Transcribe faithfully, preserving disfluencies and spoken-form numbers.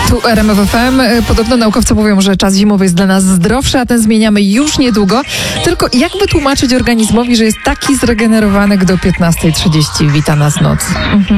Tu R M F F M. Podobno naukowcy mówią, że czas zimowy jest dla nas zdrowszy, a ten zmieniamy już niedługo. Tylko jak wytłumaczyć organizmowi, że jest taki zregenerowany, gdy o piętnasta trzydzieści wita nas noc? Mhm.